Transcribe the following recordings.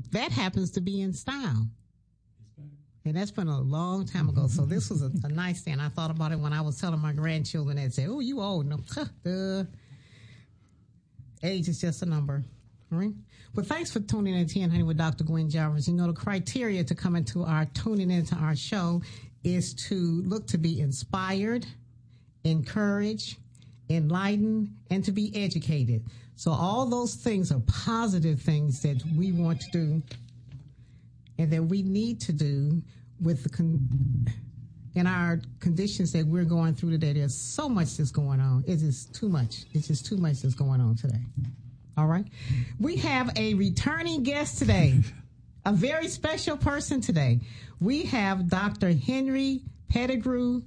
that happens to be in style. And that's been a long time ago. So this was a nice thing. I thought about it when I was telling my grandchildren that say, "Oh, you old." No, age is just a number. All right. But thanks for tuning in to Tea and Honey with Dr. Gwen Jarvis. You know, the criteria to come into our tuning into our show is to look to be inspired, encouraged, enlightened, and to be educated. So all those things are positive things that we want to do and that we need to do with in our conditions that we're going through today. There's so much that's going on. It is too much. It's just too much that's going on today. All right. We have a returning guest today, a very special person today. We have Dr. Henry Pettigrew.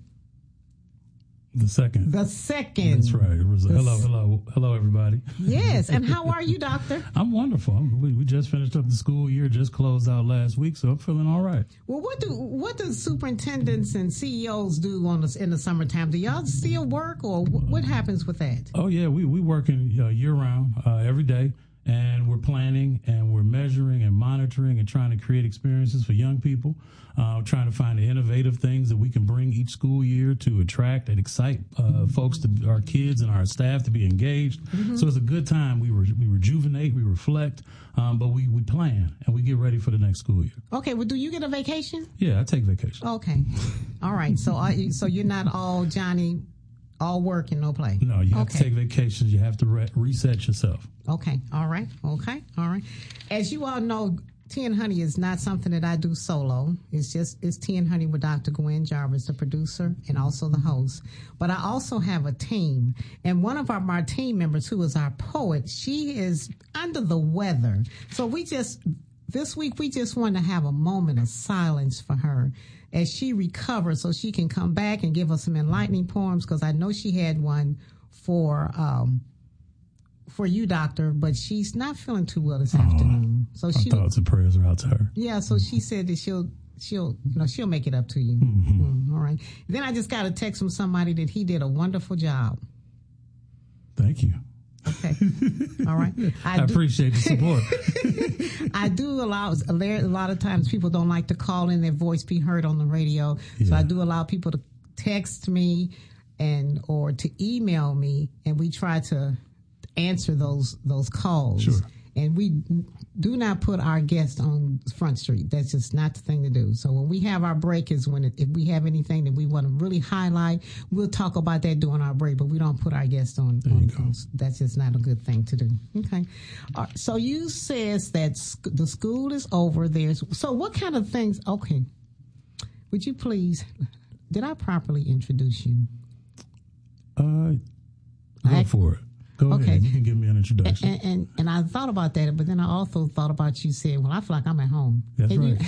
The second. That's right. Hello, everybody. Yes. And how are you, doctor? I'm wonderful. We just finished up the school year, just closed out last week, so I'm feeling all right. Well, what do superintendents and CEOs do in the summertime? Do y'all still work, or what happens with that? Oh, yeah. We work year round, every day. And we're planning and we're measuring and monitoring and trying to create experiences for young people, trying to find the innovative things that we can bring each school year to attract and excite folks, our kids and our staff to be engaged. Mm-hmm. So it's a good time. We rejuvenate, we reflect, but we plan and we get ready for the next school year. Okay. Well, do you get a vacation? Yeah, I take vacation. Okay. All right. So you're not all Johnny, all work and no play. No, you have to take vacations. You have to reset yourself. Okay. All right. Okay. All right. As you all know, Tea and Honey is not something that I do solo. It's Tea and Honey with Dr. Gwen Jarvis, the producer and also the host. But I also have a team. And one of our team members, who is our poet, she is under the weather. So this week, we just want to have a moment of silence for her as she recovers so she can come back and give us some enlightening poems, because I know she had one for you, doctor, but she's not feeling too well this afternoon. So my thoughts and prayers are out to her. Yeah, so she said that she'll make it up to you. Mm-hmm. All right. Then I just got a text from somebody that he did a wonderful job. Thank you. Okay. All right. I appreciate the support. I do allow, a lot of times people don't like to call in, their voice be heard on the radio. Yeah. So I do allow people to text me or to email me, and we try to answer those calls. Sure. And we do not put our guests on Front Street. That's just not the thing to do. So when we have our break is when if we have anything that we want to really highlight, we'll talk about that during our break, but we don't put our guests on. That's just not a good thing to do. Okay. So you says that the school is over. So what kind of things? Okay. Would you please, did I properly introduce you? Go for it. Go ahead. You can give me an introduction. And I thought about that, but then I also thought about you saying, well, I feel like I'm at home. That's right.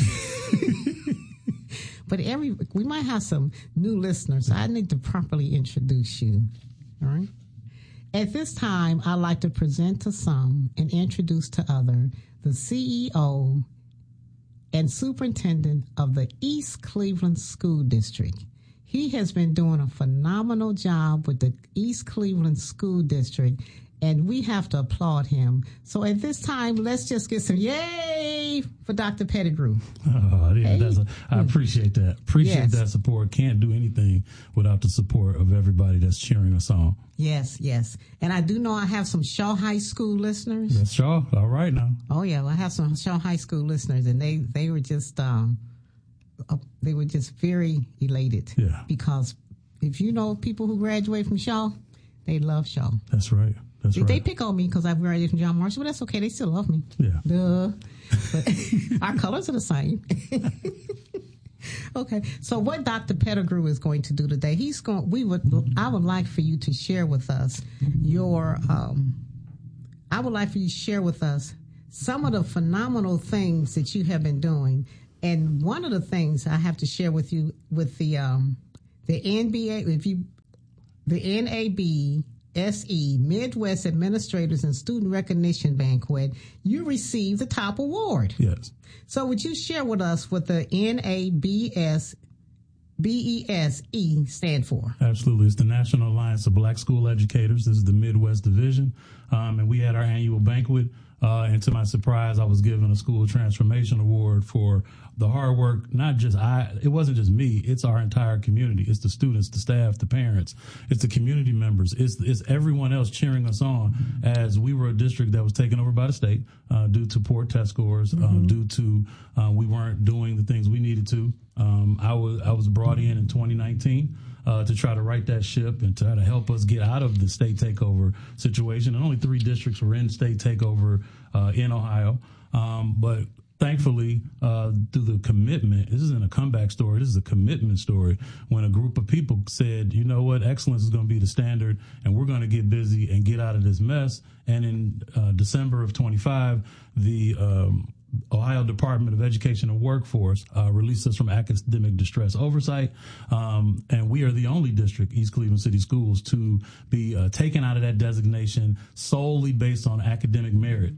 But we might have some new listeners, so I need to properly introduce you. All right. At this time, I'd like to present to some and introduce to other the CEO and superintendent of the East Cleveland School District. He has been doing a phenomenal job with the East Cleveland School District, and we have to applaud him. So at this time, let's just get some yay for Dr. Pettigrew. Oh, yeah, I appreciate that. Appreciate that support. Can't do anything without the support of everybody that's cheering us on. Yes, yes. And I do know I have some Shaw High School listeners. That's Shaw. All right now. Oh, yeah. I have some Shaw High School listeners, and they were just... they were just very elated. Yeah. Because if you know people who graduate from Shaw, they love Shaw. That's right. They pick on me because I graduated from John Marshall, but that's okay. They still love me. Yeah. Duh. But our colors are the same. Okay. So what Dr. Pettigrew is going to do today, I would like for you to share with us some of the phenomenal things that you have been doing. And one of the things I have to share with you with the NBA, the NABSE Midwest Administrators and Student Recognition Banquet, you received the top award. Yes. So would you share with us what the NABSE stand for? Absolutely. It's the National Alliance of Black School Educators. This is the Midwest Division. And we had our annual banquet And to my surprise, I was given a school transformation award for the hard work. It wasn't just me. It's our entire community. It's the students, the staff, the parents. It's the community members. It's everyone else cheering us on, as we were a district that was taken over by the state due to poor test scores, due to we weren't doing the things we needed to. I was brought in 2019 to try to right that ship and try to help us get out of the state takeover situation. And only 3 districts were in state takeover in Ohio. But thankfully, through the commitment, this isn't a comeback story, this is a commitment story, when a group of people said, you know what, excellence is going to be the standard, and we're going to get busy and get out of this mess. And in December of 25, the Ohio Department of Education and Workforce released us from academic distress oversight, and we are the only district, East Cleveland City Schools, to be taken out of that designation solely based on academic merit.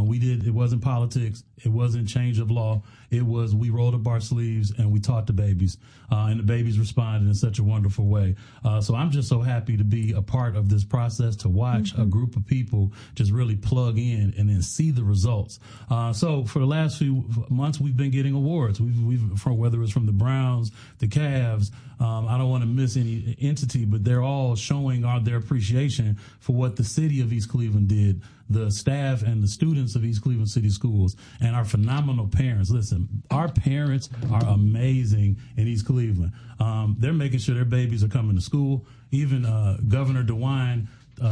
It wasn't politics, it wasn't change of law, it was we rolled up our sleeves and we taught the babies, and the babies responded in such a wonderful way. So I'm just so happy to be a part of this process, to watch a group of people just really plug in and then see the results. So for the last few months, we've been getting awards. We've from whether it's from the Browns, the Cavs. I don't want to miss any entity, but they're all showing their appreciation for what the city of East Cleveland did, the staff and the students of East Cleveland City Schools, and our phenomenal parents. Listen, our parents are amazing in East Cleveland. They're making sure their babies are coming to school. Even Governor DeWine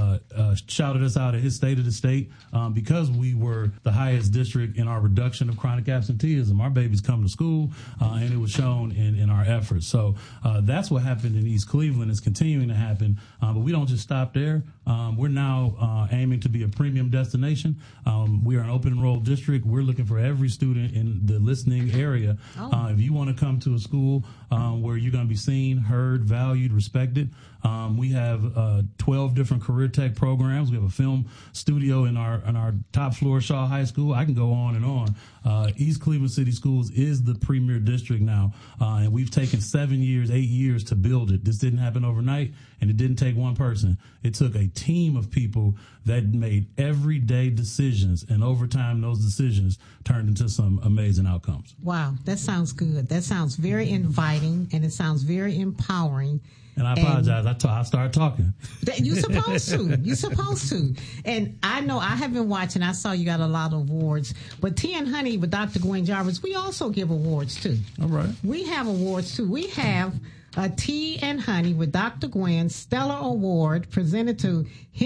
shouted us out at his State of the State because we were the highest district in our reduction of chronic absenteeism. Our babies come to school, and it was shown in our efforts. So that's what happened in East Cleveland. It's continuing to happen, but we don't just stop there. We're now aiming to be a premium destination. We are an open enroll district. We're looking for every student in the listening area. If you want to come to a school where you're going to be seen, heard, valued, respected, we have 12 different career tech programs. We have a film studio in our top floor, Shaw High School. I can go on and on. East Cleveland City Schools is the premier district now, and we've taken 8 years to build it. This didn't happen overnight, and it didn't take one person. It took a team of people that made everyday decisions, and over time, those decisions turned into some amazing outcomes. Wow, that sounds good. That sounds very inviting, and it sounds very empowering. And I apologize. I started talking. You're supposed to. You're supposed to. And I know I have been watching. I saw you got a lot of awards. But Tea and Honey with Dr. Gwen Jarvis, we also give awards, too. All right. We have awards, too. We have a Tea and Honey with Dr. Gwen Stellar Award presented to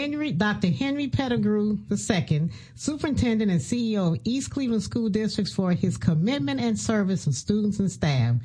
Dr. Henry Pettigrew II, Superintendent and CEO of East Cleveland School Districts, for his commitment and service of students and staff.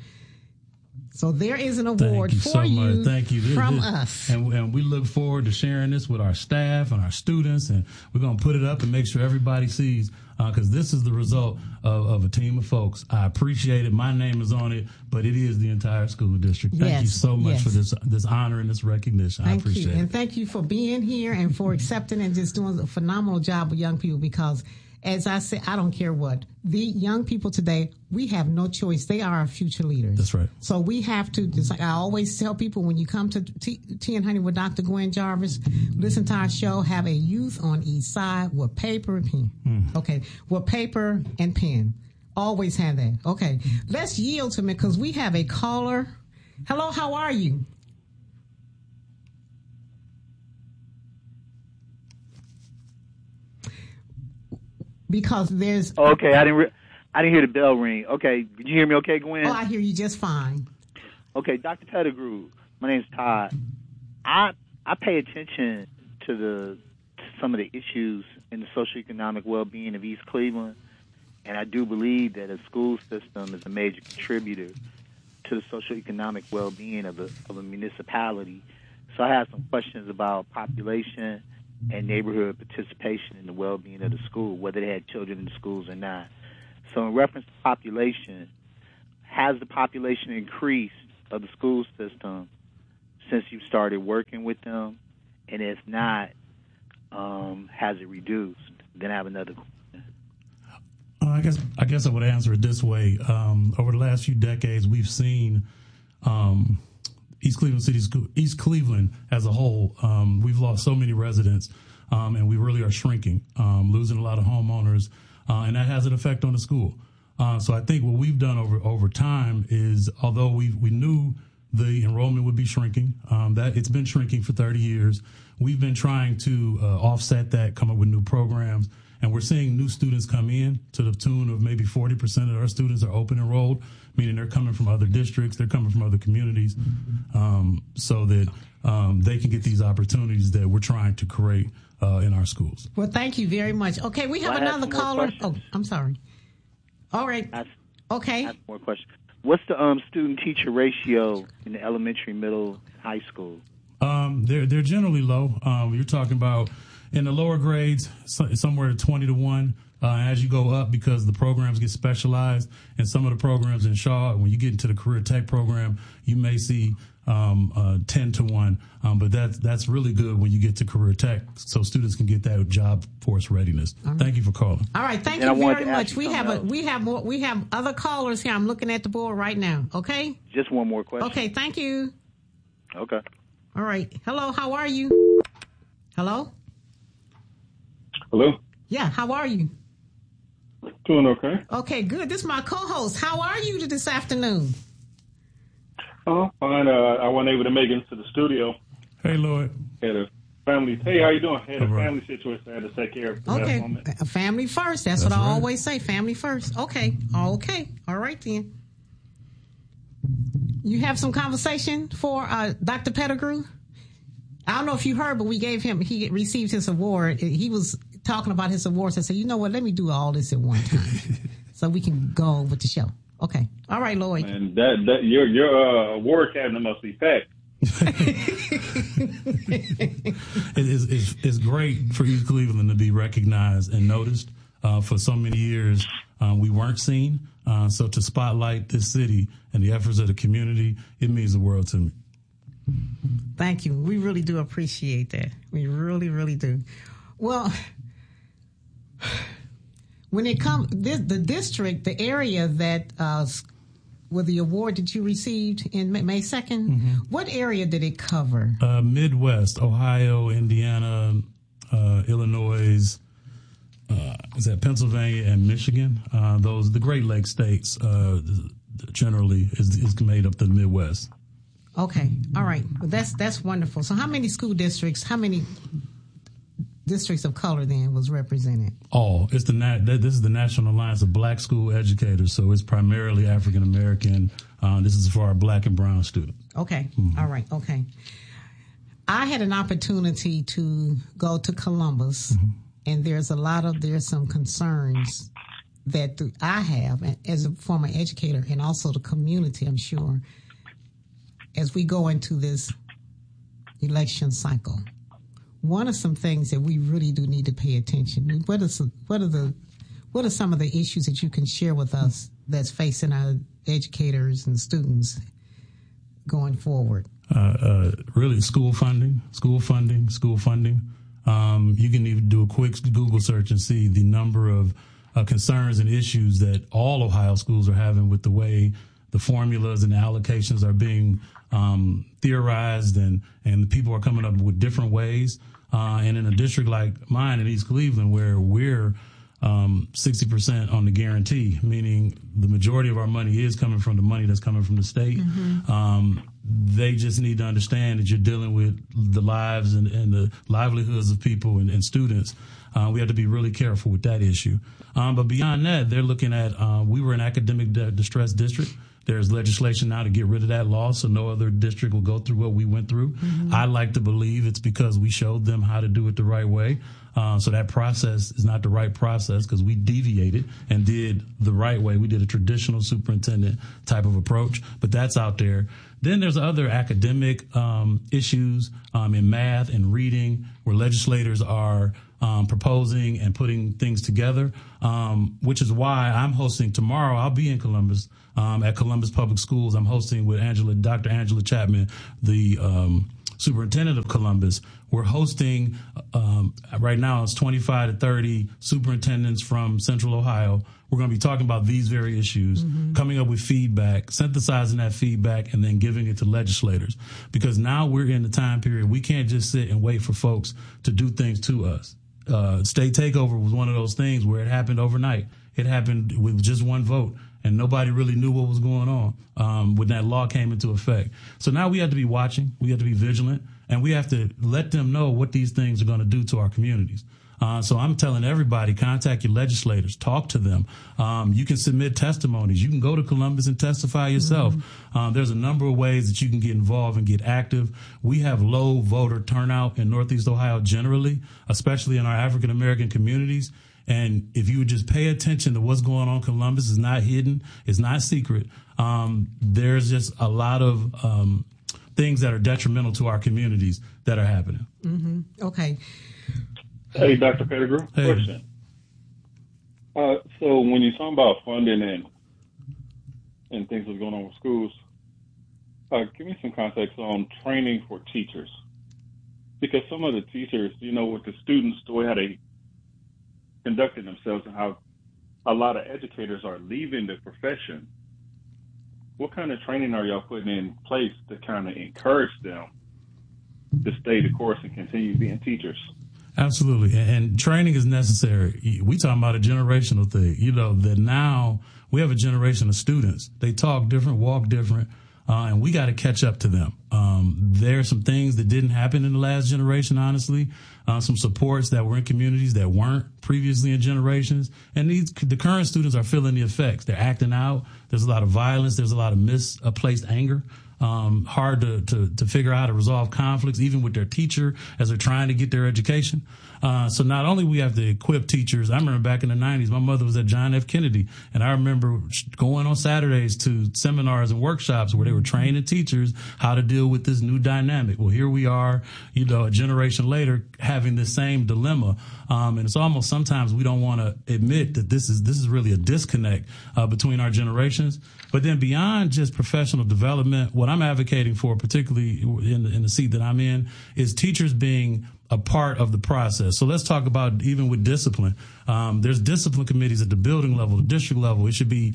So there is an award for you from us. And we look forward to sharing this with our staff and our students, and we're going to put it up and make sure everybody sees, because this is the result of a team of folks. I appreciate it. My name is on it, but it is the entire school district. Thank you so much for this honor and this recognition. I appreciate it. And thank you for being here and for accepting and just doing a phenomenal job with young people, because as I said, I don't care what. The young people today, we have no choice. They are our future leaders. That's right. So we have to, just like I always tell people, when you come to Tea and Honey with Dr. Gwen Jarvis, listen to our show, have a youth on each side with paper and pen. Okay, with paper and pen. Always have that. Okay, let's yield to me because we have a caller. Hello, how are you? Because there's... Okay, I didn't hear the bell ring. Okay, did you hear me okay, Gwen? Oh, I hear you just fine. Okay, Dr. Pettigrew, my name's Todd. I pay attention to some of the issues in the socioeconomic well-being of East Cleveland, and I do believe that a school system is a major contributor to the socioeconomic well-being of a municipality. So I have some questions about population and neighborhood participation in the well-being of the school, whether they had children in the schools or not. So in reference to population, has the population increased of the school system since you started working with them? And if not, has it reduced? Then I have another question. I guess I would answer it this way. Over the last few decades, we've seen East Cleveland as a whole. We've lost so many residents and we really are shrinking, losing a lot of homeowners, and that has an effect on the school. So I think what we've done over time is, although we knew the enrollment would be shrinking, that it's been shrinking for 30 years, we've been trying to offset that, come up with new programs, and we're seeing new students come in to the tune of maybe 40% of our students are open enrolled, meaning they're coming from other districts, they're coming from other communities, so that they can get these opportunities that we're trying to create in our schools. Well, thank you very much. Okay, we have another caller. Oh, I'm sorry. All right. Okay. I have more questions. What's the student-teacher ratio in the elementary, middle, high school? They're generally low. You're talking about in the lower grades, somewhere to 20 to 1. As you go up, because the programs get specialized, and some of the programs in Shaw, when you get into the career tech program, you may see 10 to 1. But that's really good when you get to career tech, so students can get that job force readiness. Right. Thank you for calling. All right, thank you very much. We have other callers here. I'm looking at the board right now. Okay. Just one more question. Okay, thank you. Okay. All right. Hello, how are you? Hello. Hello. Yeah, how are you? Doing okay. Okay, good. This is my co-host. How are you this afternoon? Oh, fine. I wasn't able to make it into the studio. Hey, Lloyd. Had a family. Hey, how you doing? Had a family situation I had to take care of. Okay, family first. That's what I always say. Family first. Okay. Okay. All right then. You have some conversation for Dr. Pettigrew? I don't know if you heard, but he received his award. He was talking about his awards. I said, you know what? Let me do all this at one time so we can go on with the show. Okay. All right, Lloyd. And that your award cabinet must be packed. It's great for East Cleveland to be recognized and noticed. For so many years, we weren't seen. So to spotlight this city and the efforts of the community, it means the world to me. Thank you. We really do appreciate that. We really, really do. Well, when it comes, the district, the area that with the award that you received in May 2nd, what area did it cover? Midwest, Ohio, Indiana, Illinois, is that Pennsylvania and Michigan? The Great Lakes states generally is made up the Midwest. Okay, all right. Well, that's wonderful. So how many school districts, how many districts of color then was represented? It's this is the National Alliance of Black School Educators, so it's primarily African American. This is for our black and brown students. Okay, all right, okay. I had an opportunity to go to Columbus, and there's some concerns that I have as a former educator, and also the community, I'm sure, as we go into this election cycle. One of some things that we really do need to pay attention. What are some of the issues that you can share with us that's facing our educators and students going forward? Really, school funding. You can even do a quick Google search and see the number of concerns and issues that all Ohio schools are having with the way the formulas and the allocations are being theorized, and people are coming up with different ways. And in a district like mine in East Cleveland, where we're 60% on the guarantee, meaning the majority of our money is coming from the money that's coming from the state. They just need to understand that you're dealing with the lives and the livelihoods of people and students. We have to be really careful with that issue. But beyond that, they're looking at, we were an academic distress district. There's legislation now to get rid of that law, so no other district will go through what we went through. I like to believe it's because we showed them how to do it the right way. So that process is not the right process because we deviated and did the right way. We did a traditional superintendent type of approach, but that's out there. Then there's other academic issues in math and reading where legislators are proposing and putting things together, which is why I'm hosting tomorrow. I'll be in Columbus at Columbus Public Schools. I'm hosting with Dr. Angela Chapman, the superintendent of Columbus, we're hosting, right now it's 25 to 30 superintendents from Central Ohio. We're going to be talking about these very issues, coming up with feedback, synthesizing that feedback, and then giving it to legislators. Because now we're in the time period, we can't just sit and wait for folks to do things to us. State takeover was one of those things where it happened overnight. It happened with just one vote, and nobody really knew what was going on when that law came into effect. So now we have to be watching, we have to be vigilant, and we have to let them know what these things are going to do to our communities. So I'm telling everybody, contact your legislators, talk to them. You can submit testimonies. You can go to Columbus and testify yourself. There's a number of ways that you can get involved and get active. We have low voter turnout in Northeast Ohio generally, especially in our African American communities. And if you would just pay attention to what's going on, Columbus is not hidden. It's not secret. There's just a lot of things that are detrimental to our communities that are happening. Okay. Hey, Dr. Pettigrew, Hey. question. So when you're talking about funding and things that's going on with schools, give me some context on training for teachers. Because some of the teachers, with the students, the way how they conducted themselves and how a lot of educators are leaving the profession, what kind of training are y'all putting in place to kind of encourage them to stay the course and continue being teachers? Absolutely. And training is necessary. We talking about a generational thing, that now we have a generation of students. They talk different, walk different, and we got to catch up to them. There are some things that didn't happen in the last generation, honestly, some supports that were in communities that weren't previously in generations. And the current students are feeling the effects. They're acting out. There's a lot of violence. There's a lot of misplaced anger. Hard to figure out how to resolve conflicts, even with their teacher as they're trying to get their education. So not only we have to equip teachers. I remember back in the 90s, my mother was at John F. Kennedy, and I remember going on Saturdays to seminars and workshops where they were training teachers how to deal with this new dynamic. Well, here we are, a generation later having the same dilemma. And it's almost sometimes we don't want to admit that this is really a disconnect between our generations. But then beyond just professional development, what I'm advocating for, particularly in the seat that I'm in, is teachers being a part of the process. So let's talk about even with discipline. There's discipline committees at the building level, the district level. It should be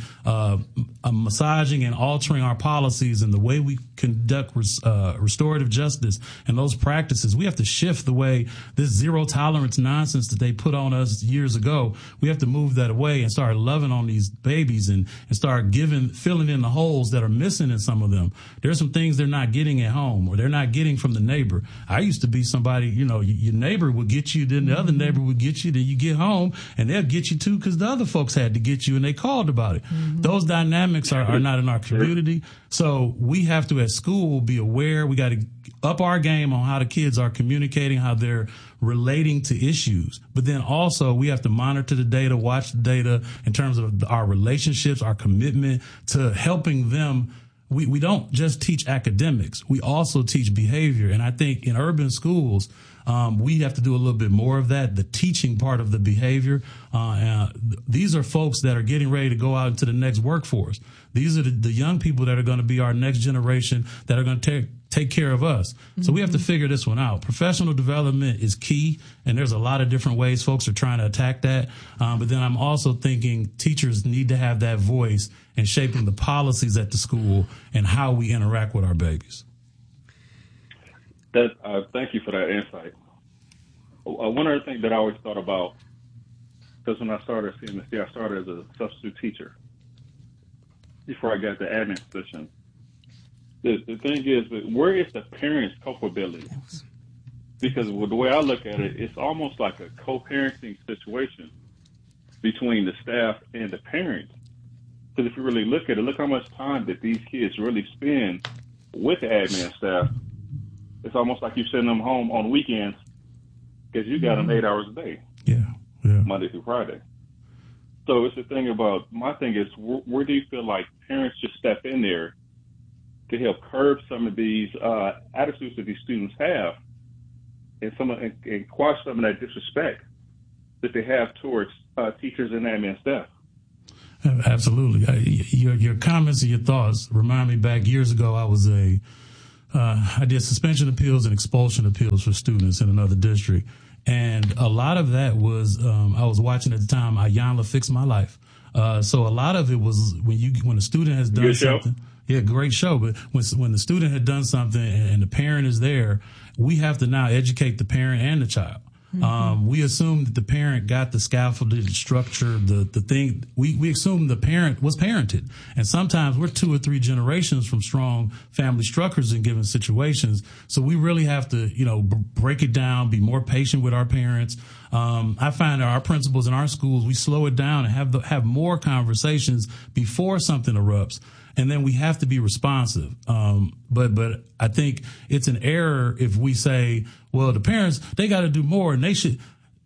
massaging and altering our policies and the way we conduct restorative justice and those practices. We have to shift the way this zero tolerance nonsense that they put on us years ago. We have to move that away and start loving on these babies and start filling in the holes that are missing in some of them. There's some things they're not getting at home or they're not getting from the neighbor. I used to be somebody, your neighbor would get you, then the other neighbor would get you, then you get home and they'll get you too because the other folks had to get you and they called about it. Those dynamics are not in our community. So we have to, at school, be aware. We got to up our game on how the kids are communicating, how they're relating to issues. But then also we have to monitor the data, watch the data in terms of our relationships, our commitment to helping them. We don't just teach academics. We also teach behavior. And I think in urban schools, we have to do a little bit more of that, the teaching part of the behavior. These are folks that are getting ready to go out into the next workforce. These are the young people that are going to be our next generation that are going to take care of us. So we have to figure this one out. Professional development is key, and there's a lot of different ways folks are trying to attack that. But then I'm also thinking teachers need to have that voice in shaping the policies at the school and how we interact with our babies. Thank you for that insight. One other thing that I always thought about, because when I started at CMSD, I started as a substitute teacher before I got the admin position. The thing is, where is the parents' culpability? Because the way I look at it, it's almost like a co-parenting situation between the staff and the parents. Because if you really look at it, look how much time that these kids really spend with the admin staff. It's almost like you send them home on weekends because you got them 8 hours a day. Yeah. Monday through Friday. So it's the thing about, my thing is, where do you feel like parents just step in there to help curb some of these attitudes that these students have and quash some of that disrespect that they have towards teachers and admin staff? Absolutely. Your comments and your thoughts remind me back years ago. I was a I did suspension appeals and expulsion appeals for students in another district. And a lot of that was, I was watching at the time, Ayanla Fix My Life. So a lot of it was when a student has done something. Yeah, great show. But when the student had done something and the parent is there, we have to now educate the parent and the child. Mm-hmm. We assume that the parent got the scaffolded structure, the thing. We assume the parent was parented. And sometimes we're 2 or 3 generations from strong family structures in given situations. So we really have to, break it down, be more patient with our parents. I find that our principals in our schools, we slow it down and have more conversations before something erupts. And then we have to be responsive. But I think it's an error if we say, well, the parents, they got to do more and they should.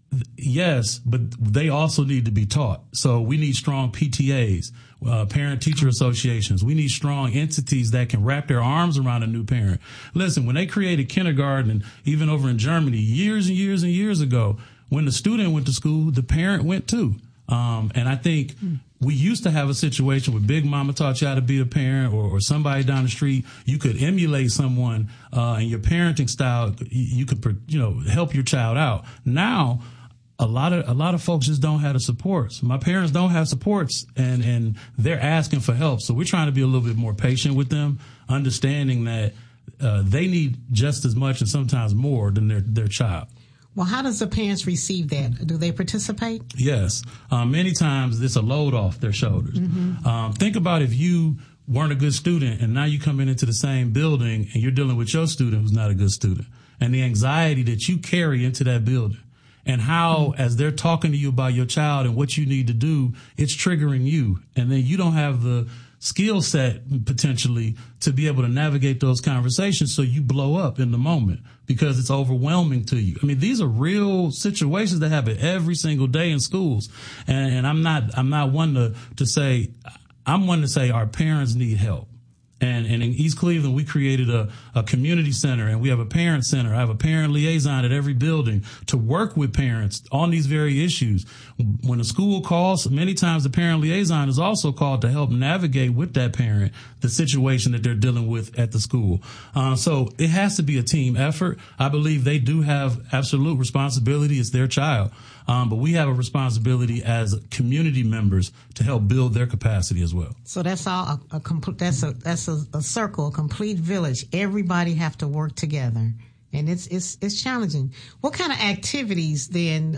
Yes, but they also need to be taught. So we need strong PTAs, parent teacher associations. We need strong entities that can wrap their arms around a new parent. Listen, when they created kindergarten, and even over in Germany years and years and years ago, when the student went to school, the parent went too. And I think we used to have a situation where Big Mama taught you how to be a parent, or somebody down the street. You could emulate someone in your parenting style. You could, help your child out. Now, a lot of folks just don't have the supports. My parents don't have supports, and they're asking for help. So we're trying to be a little bit more patient with them, understanding that they need just as much and sometimes more than their child. Well, how does the parents receive that? Do they participate? Yes. Many times it's a load off their shoulders. Mm-hmm. Think about if you weren't a good student and now you come into the same building and you're dealing with your student who's not a good student, and the anxiety that you carry into that building, and how, as they're talking to you about your child and what you need to do, it's triggering you. And then you don't have the skill set potentially to be able to navigate those conversations, so you blow up in the moment because it's overwhelming to you. I mean, these are real situations that happen every single day in schools. And I'm not one to say, I'm one to say our parents need help. And in East Cleveland, we created a community center, and we have a parent center. I have a parent liaison at every building to work with parents on these very issues. When a school calls, many times the parent liaison is also called to help navigate with that parent the situation that they're dealing with at the school. So it has to be a team effort. I believe they do have absolute responsibility. It's their child. But we have a responsibility as community members to help build their capacity as well. So that's all that's a circle, a complete village. Everybody have to work together, and it's challenging. What kind of activities then?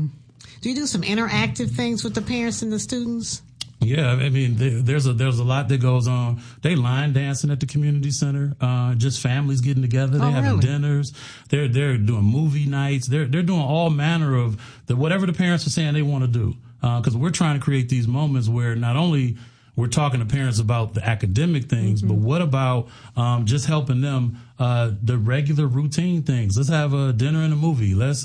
Do you do some interactive things with the parents and the students? Yeah, I mean, there's a lot that goes on. They line dancing at the community center. Just families getting together. They're having dinners. They're doing movie nights. They're doing all manner of whatever the parents are saying they want to do. Because we're trying to create these moments where not only we're talking to parents about the academic things, but what about just helping them the regular routine things? Let's have a dinner and a movie. Let's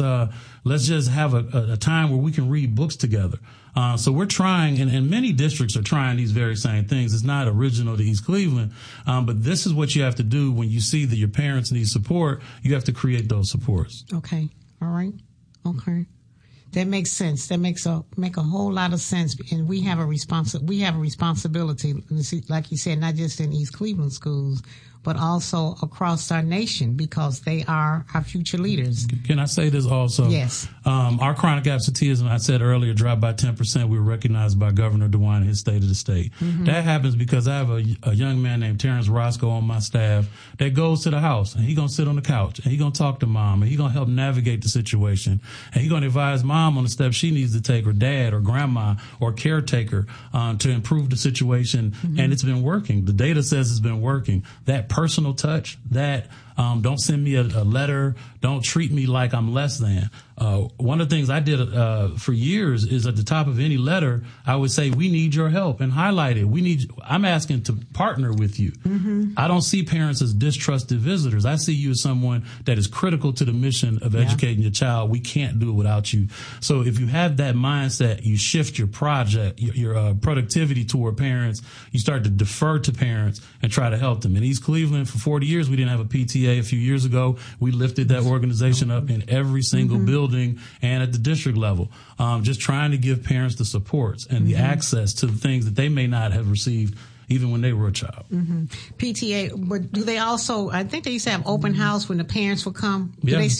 just have a time where we can read books together. So we're trying, and many districts are trying these very same things. It's not original to East Cleveland, but this is what you have to do when you see that your parents need support. You have to create those supports. Okay. All right. Okay. That makes sense. That make a whole lot of sense. And we have a responsibility, like you said, not just in East Cleveland schools, but also across our nation, because they are our future leaders. Can I say this also? Yes. Our chronic absenteeism, I said earlier, dropped by 10%. We were recognized by Governor DeWine in his State of the State. Mm-hmm. That happens because I have a young man named Terrence Roscoe on my staff that goes to the house, and he's going to sit on the couch, and he's going to talk to mom, and he's going to help navigate the situation, and he's going to advise mom on the steps she needs to take, or dad, or grandma, or caretaker, to improve the situation. Mm-hmm. And it's been working. The data says it's been working. That personal touch, that don't send me a letter, don't treat me like I'm less than. One of the things I did for years is at the top of any letter, I would say, we need your help, and highlight it. I'm asking to partner with you. Mm-hmm. I don't see parents as distrusted visitors. I see you as someone that is critical to the mission of educating your child. We can't do it without you. So if you have that mindset, you shift your your productivity toward parents. You start to defer to parents and try to help them. In East Cleveland, for 40 years, we didn't have a PTA. A few years ago, we lifted that organization up in every single building and at the district level, just trying to give parents the supports and the access to the things that they may not have received even when they were a child. PTA, but do they also, I think they used to have open house when the parents would come. Do Yeah. they